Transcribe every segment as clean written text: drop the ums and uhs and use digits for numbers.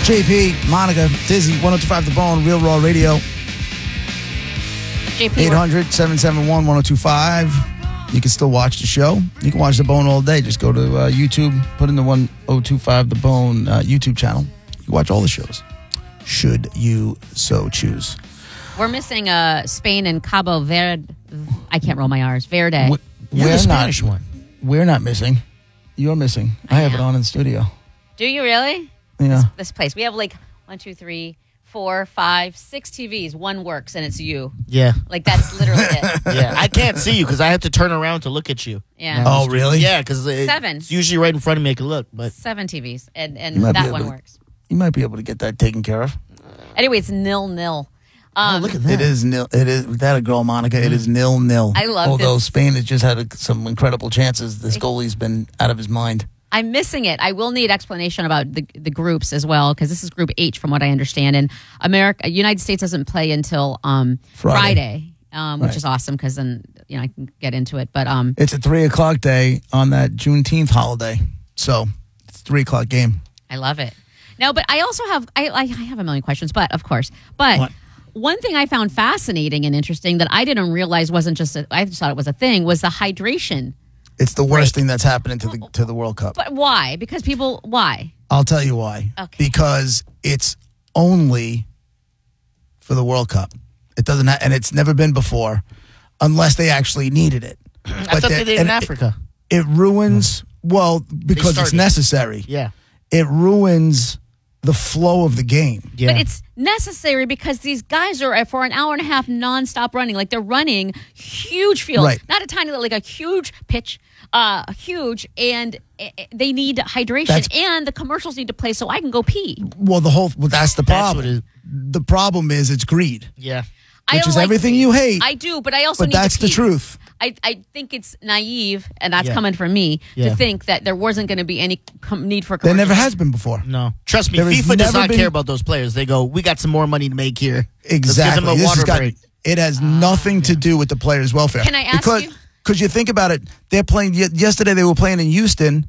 JP, Monica, Dizzy, 102.5 The Bone, Real Raw Radio. JP, 800-771-1025. You can still watch the show. You can watch The Bone all day. Just go to YouTube, put in the 1025 The Bone YouTube channel. You can watch all the shows, should you so choose. we're missing Spain and Cabo Verde. I can't roll my R's. Verde. You're the Spanish one. We're not missing. You're missing. I have it on in studio. Do you really? Yeah. This place. We have like 1, 2, 3, 4, 5, 6 TVs. One works, and it's you. Yeah. Like, that's literally it. Yeah. I can't see you because I have to turn around to look at you. Yeah. Oh, really? Yeah, because 7. it's usually right in front of me. I can look, but 7 TVs, and might be that able one to- works. You might be able to get that taken care of. Anyway, it's 0-0. oh, look at that. It is nil. It is that a girl, Monica. It is 0-0. I love Although this. Spain has just had some incredible chances. This goalie's been out of his mind. I'm missing it. I will need explanation about the groups as well, because this is Group H, from what I understand. And United States doesn't play until Friday, which is awesome, because then I can get into it. But It's a 3:00 day on that Juneteenth holiday, so it's a 3:00 game. I love it. No, but I also have I have a million questions, but of course, but one thing I found fascinating and interesting that I didn't realize wasn't just I just thought it was a thing was the hydration. It's the worst thing that's happening to the World Cup. But why? Because why? I'll tell you why. Okay. Because it's only for the World Cup. It doesn't, and it's never been before, unless they actually needed it. I thought they did in Africa. It ruins because it's necessary. Yeah. It ruins the flow of the game. Yeah. But it's necessary because these guys are for an hour and a half nonstop running. Like, they're running huge fields, Right. not a tiny, like a huge pitch, huge, and they need hydration. That's- and the commercials need to play so I can go pee. That's the problem. what it is. The problem is it's greed. Yeah. I Which don't is like everything pee. you hate. I do, but I also But need that's to the pee. truth. I think it's naive, and that's Yeah. coming from me, Yeah. to think that there wasn't going to be any need for There commercials. never has been before. No. Trust me, There has FIFA does never not been- care about those players. They go, we got some more money to make here. Exactly. Let's give them a This water has got- break. It has nothing to do with the players' welfare. Can I ask you? Because you think about it, they're playing. Yesterday they were playing in Houston,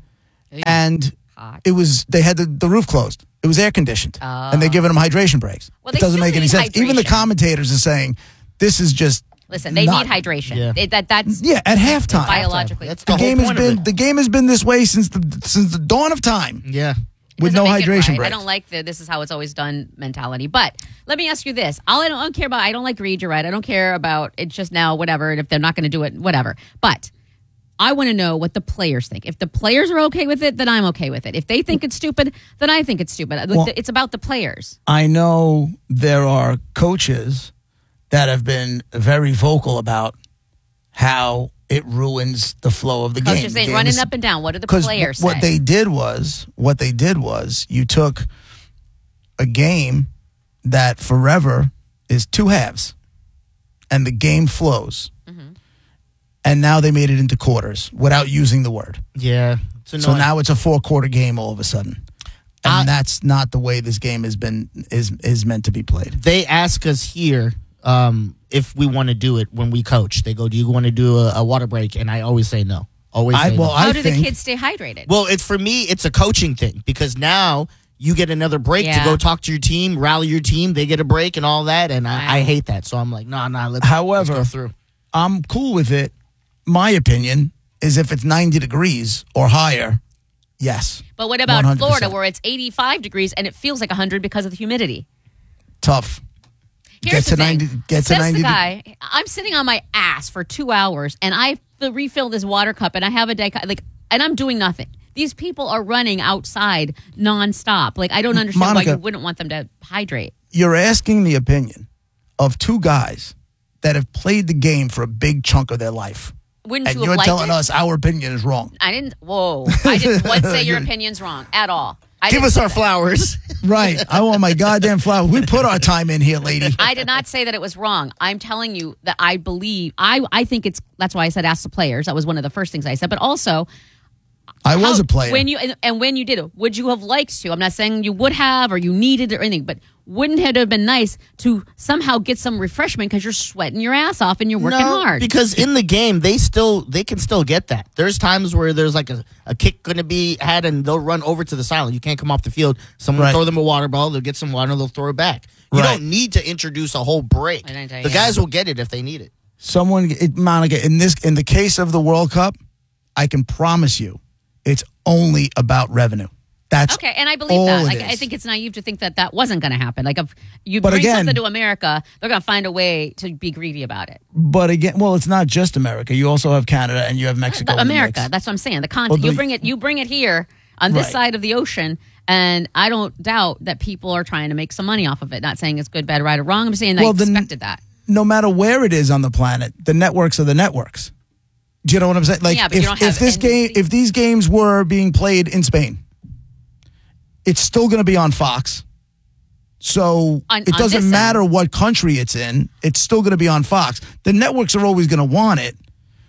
and Hot. they had the roof closed. It was air conditioned, and they're giving them hydration breaks. Well, It they doesn't still make any need sense. Even the hydration. commentators are saying this is just Listen, they not- need hydration. Yeah. That's at halftime. biologically. That's The the whole game has point of been it. the game has been this way since the dawn of time Yeah. with Doesn't no make it hydration right. breaks. I don't like this is how it's always done mentality. But let me ask you this. I don't care about, I don't like greed, you're right. I don't care about it's just now, whatever. And if they're not going to do it, whatever. But I want to know what the players think. If the players are okay with it, then I'm okay with it. If they think it's stupid, then I think it's stupid. Well- It's about the players. I know there are coaches that have been very vocal about how it ruins the flow of the game. Coaches ain't running up and down. What do the 'Cause players what say? they did was you took a game that forever is 2 halves, and the game flows. Mm-hmm. And now they made it into quarters without using the word. Yeah. It's So annoying. now it's a 4-quarter game all of a sudden. And that's not the way this game is meant to be played. They ask us here if we want to do it when we coach. They go, do you want to do a water break? And I always say no. Always say no. How do the kids stay hydrated? Well, it's for me, it's a coaching thing because now you get another break to Yeah. go talk to your team, rally your team. They get a break and all that. And I hate that. So I'm like, let's However, go through. I'm cool with it. My opinion is if it's 90 degrees or higher, yes. But what about 100%. Florida, where it's 85 degrees and it feels like 100 because of the humidity? Tough. Here's Get to the thing. 90 get to Says 90 the guy, I'm sitting on my ass for 2 hours and I refill this water cup and I have a day, and I'm doing nothing. These people are running outside nonstop. Like, I don't understand Monica, why you wouldn't want them to hydrate. You're asking the opinion of 2 guys that have played the game for a big chunk of their life. Wouldn't And you have you're liked telling it? us our opinion is wrong. I didn't once say your opinion's wrong at all. I Give didn't us say our that. flowers. Right. I want my goddamn flower. We put our time in here, lady. I did not say that it was wrong. I'm telling you that I believe, I think that's why I said ask the players. That was one of the first things I said. But also, I was a player. When you did it, would you have liked to? I'm not saying you would have or you needed it or anything, but wouldn't it have been nice to somehow get some refreshment because you're sweating your ass off and you're working hard? Because in the game they can still get that. There's times where there's like a kick going to be had and they'll run over to the sideline. You can't come off the field. Someone will throw them a water bottle. They'll get some water. They'll throw it back. You don't need to introduce a whole break. The guys will get it if they need it. Monica, in the case of the World Cup, I can promise you, it's only about revenue. That's okay, and I believe that. Like, I think it's naive to think that wasn't going to happen. Like, if you bring something to America, they're going to find a way to be greedy about it. But again, well, it's not just America. You also have Canada and you have Mexico. America, that's what I'm saying. The continent. You bring it here on this side of the ocean, and I don't doubt that people are trying to make some money off of it. Not saying it's good, bad, right, or wrong. I'm saying I expected that. No matter where it is on the planet, the networks are the networks. Do you know what I'm saying? Like, yeah, but you don't have if these games were being played in Spain, it's still going to be on Fox. So it doesn't matter what country it's in. It's still going to be on Fox. The networks are always going to want it.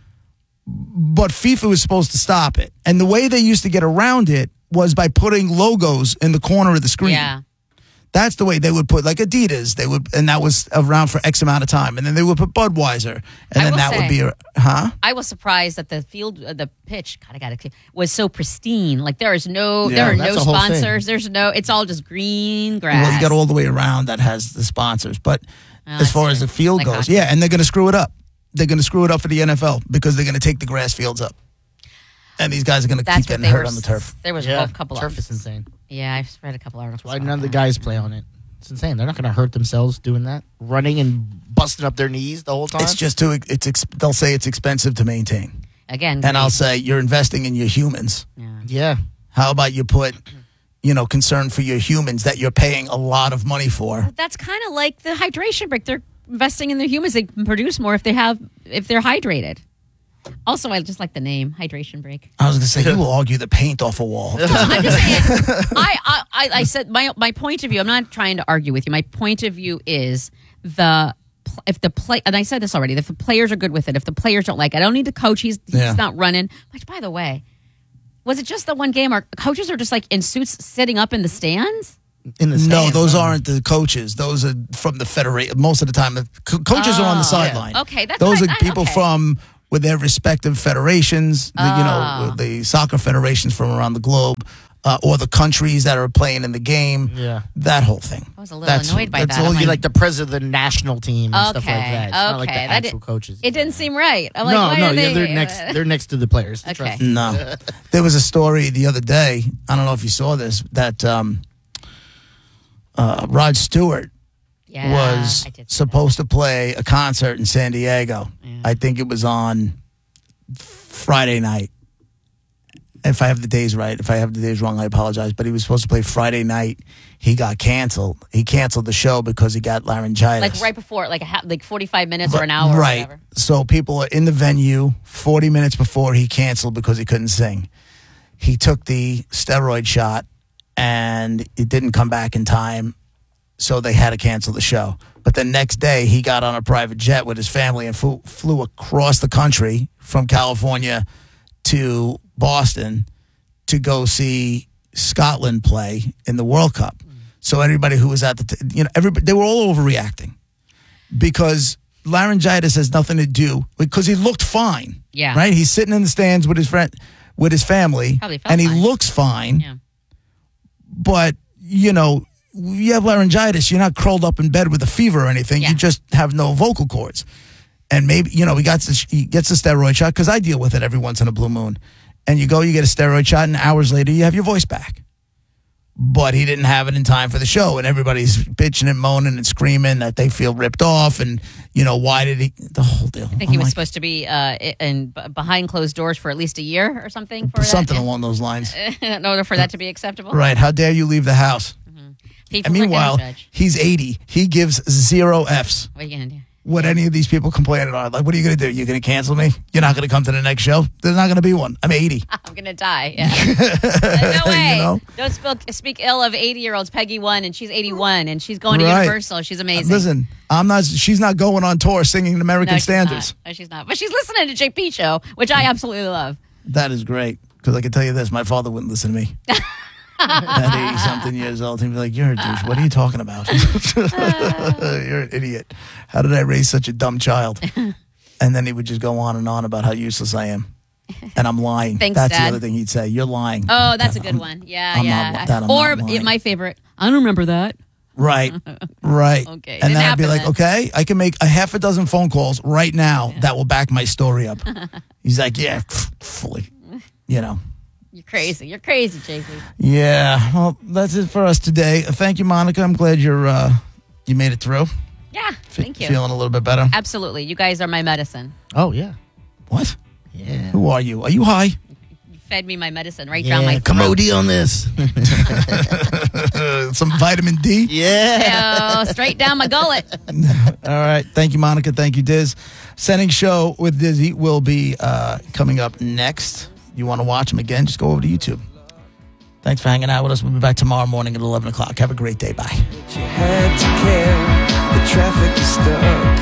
But FIFA was supposed to stop it. And the way they used to get around it was by putting logos in the corner of the screen. Yeah. That's the way they would put, like Adidas. And that was around for X amount of time. And then they would put Budweiser, and then that would be, I was surprised that the field, the pitch, was so pristine. Like there are no sponsors. It's all just green grass. Well, you got all the way around that has the sponsors. But as far as the field goes, hockey. and they're going to screw it up. They're going to screw it up for the NFL because they're going to take the grass fields up. And these guys are going to keep getting hurt on the turf. There was a couple of turf is insane. Yeah, I've read a couple articles. Why none of the guys play on it? It's insane. They're not going to hurt themselves doing that, running and busting up their knees the whole time. It's just too. They'll say it's expensive to maintain. Again, and I'll say you're investing in your humans. Yeah. How about you put, concern for your humans that you're paying a lot of money for? That's kind of like the hydration break. They're investing in their humans. They can produce more if they're hydrated. Also, I just like the name, hydration break. I was going to say, you will argue the paint off a wall. I'm just saying, I said my point of view, I'm not trying to argue with you. My point of view is and I said this already, if the players are good with it, if the players don't like it, I don't need the coach, he's not running. Which, by the way, was it just the one game? Our coaches are just like in suits sitting up in the stands? No, those aren't the coaches. Those are from the federation. Most of the time, the coaches are on the sideline. Yeah. Okay, those are people from with their respective federations, the soccer federations from around the globe, or the countries that are playing in the game. Yeah, that whole thing. I was a little annoyed by that. That's only like the president of the national team and stuff like that. It's not like the actual coaches. It didn't seem right. I'm like, they're next to the players. Okay. No, there was a story the other day. I don't know if you saw this. That Rod Stewart was supposed to play a concert in San Diego. Yeah. I think it was on Friday night. If I have the days right, if I have the days wrong, I apologize. But he was supposed to play Friday night. He got canceled. He canceled the show because he got laryngitis. Like right before, like 45 minutes or an hour or whatever. So people are in the venue 40 minutes before he canceled because he couldn't sing. He took the steroid shot, and it didn't come back in time. So they had to cancel the show. But the next day, he got on a private jet with his family and flew across the country from California to Boston to go see Scotland play in the World Cup. So everybody who was at they were all overreacting because laryngitis has nothing to do because he looked fine. Yeah, right. He's sitting in the stands with his friend, with his family, and he looks fine. Yeah, but you have laryngitis, you're not curled up in bed with a fever or anything. You just have no vocal cords. And maybe, he gets the steroid shot, because I deal with it every once in a blue moon. And you get a steroid shot, and hours later, you have your voice back. But he didn't have it in time for the show, and everybody's bitching and moaning and screaming that they feel ripped off, and, why did he, the whole deal. I think he was supposed to be behind closed doors for at least a year or something. Something along those lines. In order for that to be acceptable. Right. How dare you leave the house? And meanwhile, he's 80. He gives 0 Fs. What are you going to do? What any of these people complaining are. Like, what are you going to do? You're going to cancel me? You're not going to come to the next show? There's not going to be one. I'm 80. I'm going to die. Yeah. No way. Don't speak ill of 80-year-olds. Peggy won, and she's 81, and she's going to Universal. She's amazing. Listen, she's not going on tour singing American standards. No, she's not. But she's listening to JP Show, which I absolutely love. That is great, because I can tell you this. My father wouldn't listen to me. at 80-something years old. He'd be like, you're a douche. What are you talking about? You're an idiot. How did I raise such a dumb child? And then he would just go on and on about how useless I am. And I'm lying. Thanks, That's Dad. the other thing he'd say. You're lying. Oh, that's a good one. Yeah, I'm yeah. not- Dad, I'm or not lying. my favorite, I don't remember that. Right. Okay, And didn't then I'd be happen like, then. okay, I can make a half a dozen phone calls right now that will back my story up. He's like, yeah, fully. You're crazy. You're crazy, JP. Yeah. Well, that's it for us today. Thank you, Monica. I'm glad you made it through. Yeah, thank you. Feeling a little bit better. Absolutely. You guys are my medicine. Oh, yeah. What? Yeah. Who are you? Are you high? You fed me my medicine right down my throat. Commodity on this. Some vitamin D? Yeah. Straight down my gullet. All right. Thank you, Monica. Thank you, Diz. Sending show with Dizzy will be coming up next. You want to watch him again, just go over to YouTube. Thanks for hanging out with us. We'll be back tomorrow morning at 11 o'clock. Have a great day. Bye. You had to care, the traffic is stuck,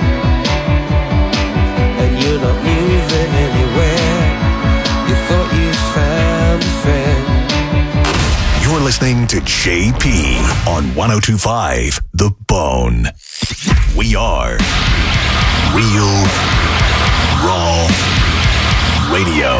and you're not moving anywhere. You thought you found a friend. You're listening to JP on 102.5 The Bone. We are Real Raw Radio.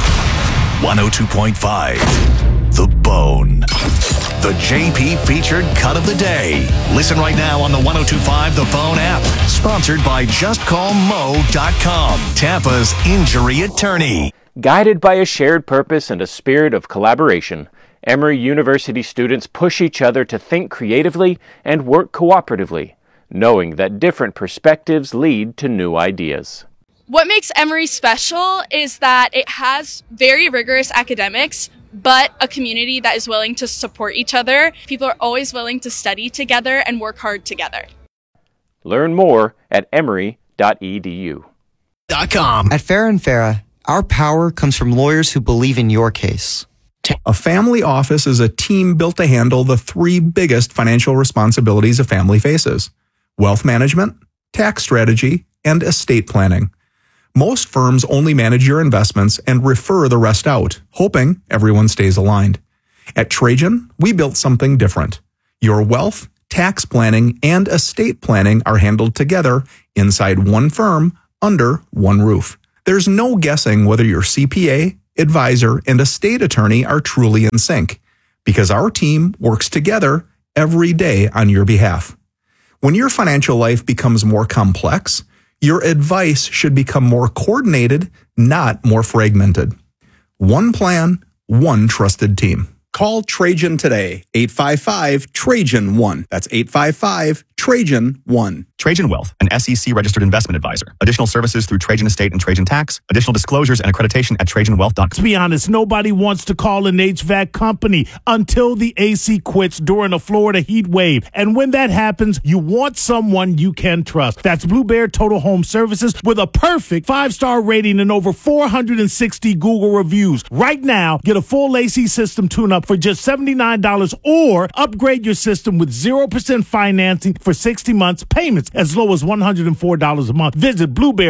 102.5 The Bone. The JP featured cut of the day. Listen right now on the 102.5 The Bone app. Sponsored by JustCallMo.com, Tampa's injury attorney. Guided by a shared purpose and a spirit of collaboration, Emory University students push each other to think creatively and work cooperatively, knowing that different perspectives lead to new ideas. What makes Emory special is that it has very rigorous academics, but a community that is willing to support each other. People are always willing to study together and work hard together. Learn more at emory.edu. At Farah and Farah, our power comes from lawyers who believe in your case. A family office is a team built to handle the three biggest financial responsibilities a family faces: wealth management, tax strategy, and estate planning. Most firms only manage your investments and refer the rest out, hoping everyone stays aligned. At Trajan, we built something different. Your wealth, tax planning, and estate planning are handled together inside one firm under one roof. There's no guessing whether your CPA, advisor, and estate attorney are truly in sync, because our team works together every day on your behalf. When your financial life becomes more complex, your advice should become more coordinated, not more fragmented. One plan, one trusted team. Call Trajan today, 855-TRAJAN-1. That's 855-TRAJAN-1. Trajan Wealth, an SEC-registered investment advisor. Additional services through Trajan Estate and Trajan Tax. Additional disclosures and accreditation at TrajanWealth.com. To be honest, nobody wants to call an HVAC company until the AC quits during a Florida heat wave. And when that happens, you want someone you can trust. That's Blue Bear Total Home Services with a perfect 5-star rating and over 460 Google reviews. Right now, get a full AC system tune-up for just $79 or upgrade your system with 0% financing for 60 months, payments as low as $104 a month. Visit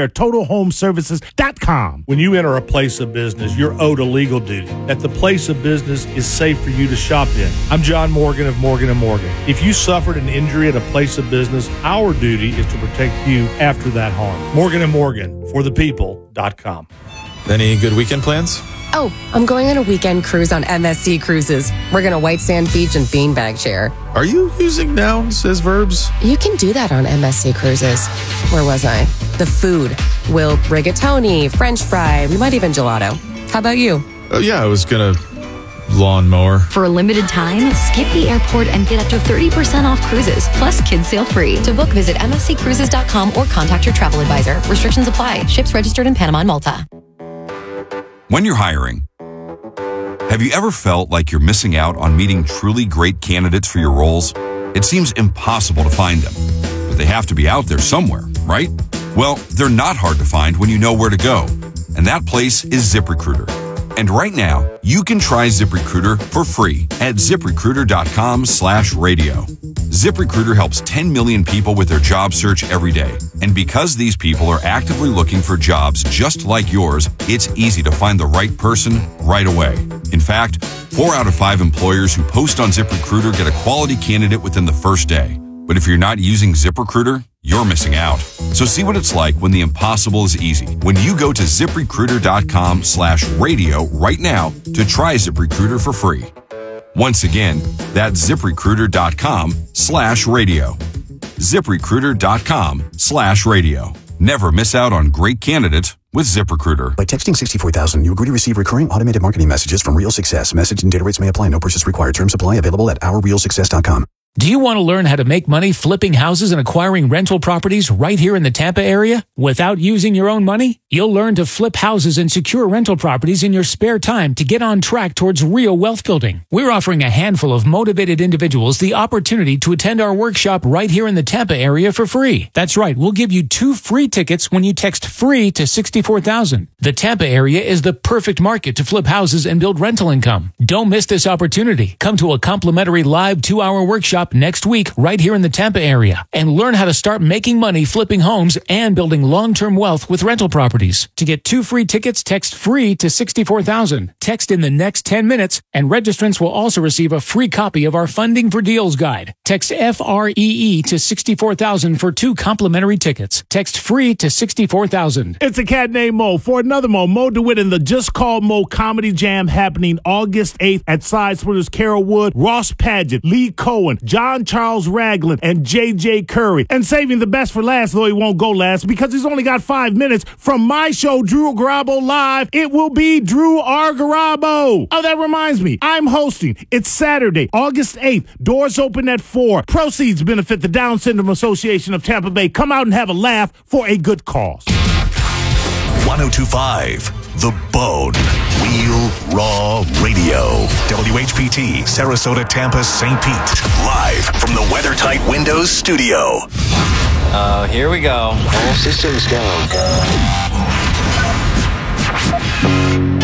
BlueBearTotalHomeServices.com. When you enter a place of business, you're owed a legal duty that the place of business is safe for you to shop in. I'm John Morgan of Morgan & Morgan. If you suffered an injury at a place of business, our duty is to protect you after that harm. Morgan & Morgan, for the people.com. Any good weekend plans? Oh, I'm going on a weekend cruise on MSC Cruises. We're going to White Sand Beach and Beanbag Chair. Are you using nouns as verbs? You can do that on MSC Cruises. Where was I? The food. We'll rigatoni, French fry, we might even gelato. How about you? Oh, yeah, I was going to lawnmower. For a limited time, skip the airport and get up to 30% off cruises, plus kids sail free. To book, visit msccruises.com or contact your travel advisor. Restrictions apply. Ships registered in Panama and Malta. When you're hiring, have you ever felt like you're missing out on meeting truly great candidates for your roles? It seems impossible to find them, but they have to be out there somewhere, right? Well, they're not hard to find when you know where to go, and that place is ZipRecruiter. And right now, you can try ZipRecruiter for free at ZipRecruiter.com/radio. ZipRecruiter helps 10 million people with their job search every day. And because these people are actively looking for jobs just like yours, it's easy to find the right person right away. In fact, 4 out of 5 employers who post on ZipRecruiter get a quality candidate within the first day. But if you're not using ZipRecruiter, you're missing out. So see what it's like when the impossible is easy. When you go to ZipRecruiter.com/radio right now to try ZipRecruiter for free. Once again, that's ZipRecruiter.com/radio. ZipRecruiter.com/radio. Never miss out on great candidates with ZipRecruiter. By texting 64,000, you agree to receive recurring automated marketing messages from Real Success. Message and data rates may apply. No purchase required. Terms apply. Available at OurRealSuccess.com. Do you want to learn how to make money flipping houses and acquiring rental properties right here in the Tampa area without using your own money? You'll learn to flip houses and secure rental properties in your spare time to get on track towards real wealth building. We're offering a handful of motivated individuals the opportunity to attend our workshop right here in the Tampa area for free. That's right, we'll give you 2 free tickets when you text FREE to 64,000. The Tampa area is the perfect market to flip houses and build rental income. Don't miss this opportunity. Come to a complimentary live 2-hour workshop next week right here in the Tampa area and learn how to start making money flipping homes and building long-term wealth with rental properties. To get 2 free tickets, text FREE to 64,000. Text in the next 10 minutes and registrants will also receive a free copy of our Funding for Deals guide. Text FREE to 64,000 for 2 complimentary tickets. Text FREE to 64,000. It's a cat named Mo. For another Mo, Mo DeWitt and the Just Call Mo Comedy Jam happening August 8th at Side Splitters Carol Wood, Ross Padgett, Lee Cohen, John Charles Ragland, and J.J. Curry. And saving the best for last, though he won't go last because he's only got 5 minutes, from my show, Drew Garabo Live, it will be Drew R. Garabo. Oh, that reminds me, I'm hosting. It's Saturday, August 8th. Doors open at 4. Proceeds benefit the Down Syndrome Association of Tampa Bay. Come out and have a laugh for a good cause. 1025 The Bone. Real Raw Radio. WHPT, Sarasota, Tampa, St. Pete. Live from the WeatherTight Windows studio. Here we go. All systems go.